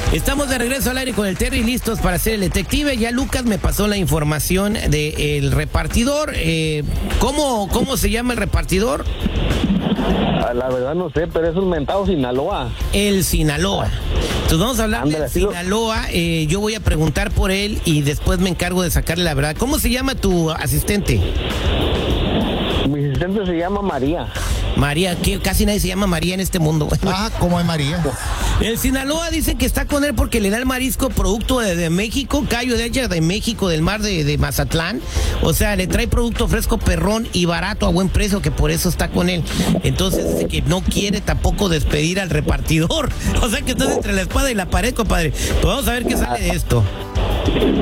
Estamos de regreso al aire con el Terry, listos para ser el detective. Ya Lucas me pasó la información del repartidor. ¿Cómo se llama el repartidor? La verdad no sé, pero es un mentado Sinaloa. El Sinaloa. Entonces vamos a hablar de Sinaloa. Yo voy a preguntar por él y después me encargo de sacarle la verdad. ¿Cómo se llama tu asistente? Mi asistente se llama María. María, que casi nadie se llama María en este mundo. ¿Cómo es María? El Sinaloa dice que está con él porque le da el marisco producto de México, callo de hacha de México, del mar de Mazatlán. O sea, le trae producto fresco, perrón y barato a buen precio, que por eso está con él. Entonces dice que no quiere tampoco despedir al repartidor. O sea que estás entre la espada y la pared, compadre. Pues vamos a ver qué sale de esto.